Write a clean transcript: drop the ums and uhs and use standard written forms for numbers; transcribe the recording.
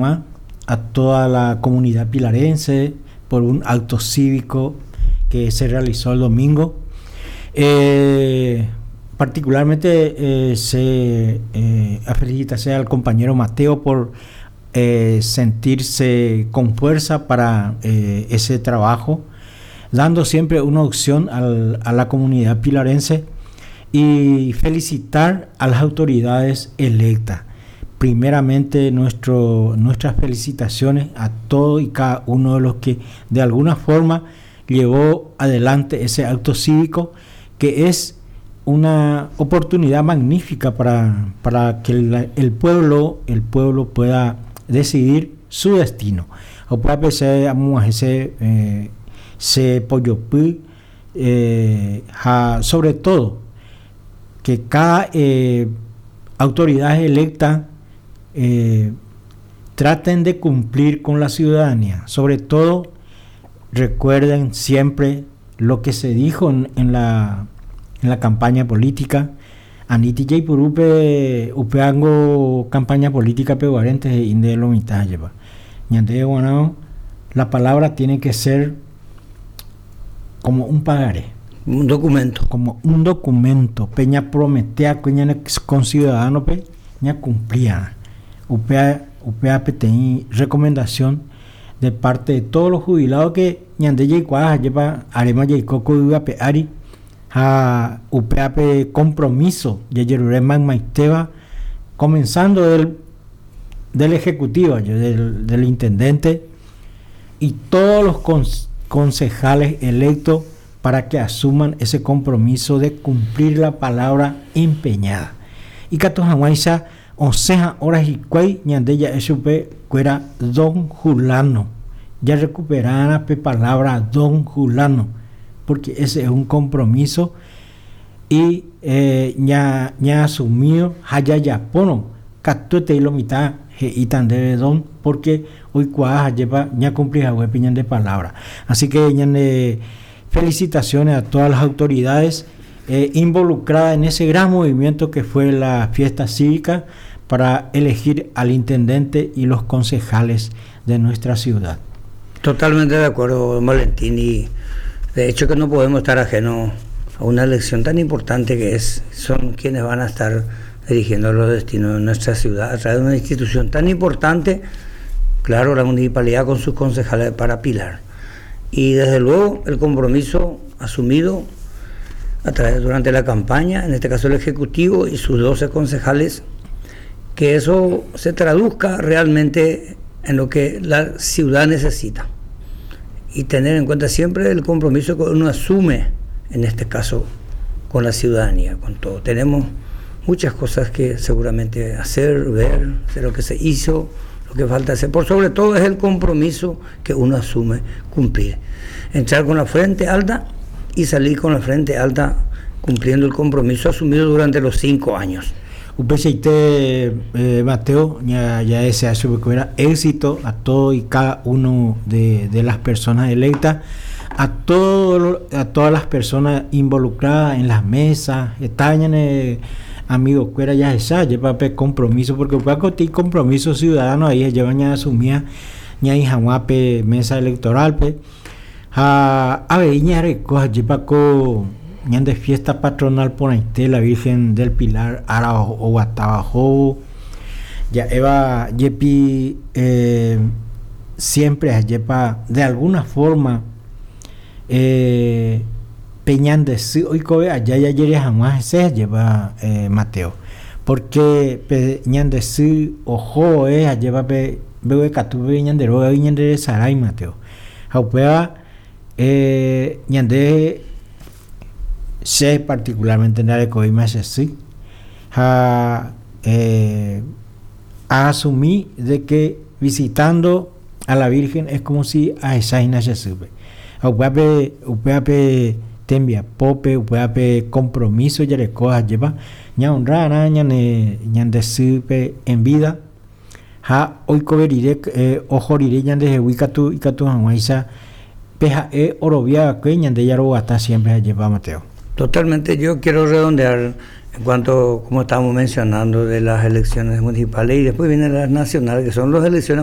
nomás a toda la comunidad pilarense por un acto cívico que se realizó el domingo. Particularmente se felicita al compañero Mateo por sentirse con fuerza para ese trabajo, dando siempre una opción a la comunidad pilarense, y felicitar a las autoridades electas. Primeramente nuestras felicitaciones a todos y cada uno de los que de alguna forma llevó adelante ese acto cívico, que es una oportunidad magnífica para que el pueblo pueda decidir su destino. Sobre todo que cada autoridad electa traten de cumplir con la ciudadanía. Sobre todo recuerden siempre lo que se dijo en la campaña política. Aniti J. por upeango campaña política peguarentes e inde lo mitad lleva. La palabra tiene que ser como un pagaré. Un documento. Como un documento. Peña prometea con ciudadano peña cumplía. UPA PTI recomendación de parte de todos los jubilados que ñande Yaicuaja lleva arema Yaicoco y Ari a UPAP compromiso de Yerurema Maiteba, comenzando del ejecutivo, del intendente y todos los concejales electos, para que asuman ese compromiso de cumplir la palabra empeñada. Y Catojahuaysa, Oseja horas y cuay, ñandeya SUP, cuera Don Julano. Ya recuperaran la palabra Don Julano, porque ese es un compromiso y ya asumido Hayayapono, Catuete y lo mitad, y tan de Don, porque hoy cuaja lleva ya cumplida huepiñan de palabra. Así que ya felicitaciones a todas las autoridades involucradas en ese gran movimiento que fue la fiesta cívica para elegir al intendente y los concejales de nuestra ciudad. Totalmente de acuerdo, Valentín, y de hecho que no podemos estar ajenos a una elección tan importante que son quienes van a estar dirigiendo los destinos de nuestra ciudad a través de una institución tan importante, claro, la municipalidad con sus concejales para Pilar. Y desde luego el compromiso asumido durante la campaña, en este caso el Ejecutivo y sus 12 concejales, que eso se traduzca realmente en lo que la ciudad necesita. Y tener en cuenta siempre el compromiso que uno asume, en este caso con la ciudadanía, con todo. Tenemos muchas cosas que seguramente hacer, ver lo que se hizo, lo que falta hacer. Por sobre todo es el compromiso que uno asume cumplir. Entrar con la frente alta y salir con la frente alta cumpliendo el compromiso asumido durante los 5 años. Mateo, ya ese año que era éxito a todo y cada uno de las personas electas, a todas las personas involucradas en las mesas, estaban amigos que era ya esa lleva compromiso, porque cuando hay compromiso ciudadano ahí llevan ya asumía ya y jamape mesa electoral a ver ya recoja lleva con de fiesta patronal por ahí la Virgen del Pilar Arao o Guatabajo ya Eva Yepi siempre lleva de alguna forma Peñan de sí hoy cobe allá ya ayer jamás se lleva Mateo, porque Peñan de sí ojo lleva bebe catu Peñan de roga Peñan de Saray Mateo jaupea ñande se particularmente en el coima sí asumí de que visitando a la Virgen es como si a esa se sube upeape tembia pope upeape compromiso ya le coja lleva ña honrara ñande sube en vida hoy coberire ojorire ñande huicatu y catu janguaisa peja orovia que ñande ya lo hasta siempre lleva Mateo. Totalmente, yo quiero redondear en cuanto, como estamos mencionando, de las elecciones municipales y después vienen las nacionales, que son las elecciones